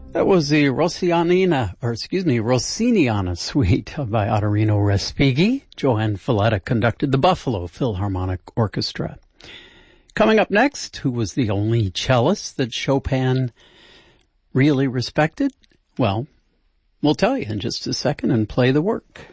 That was the Rossiniana Suite by Ottorino Respighi. Johann Falletta conducted the Buffalo Philharmonic Orchestra. Coming up next, who was the only cellist that Chopin really respected? Well, we'll tell you in just a second and play the work.